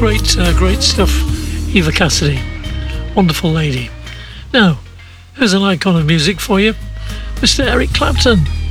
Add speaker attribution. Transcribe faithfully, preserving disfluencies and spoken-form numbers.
Speaker 1: great, uh, great stuff. Eva Cassidy, wonderful lady. Now, here's an icon of music for you, Mister Eric Clapton.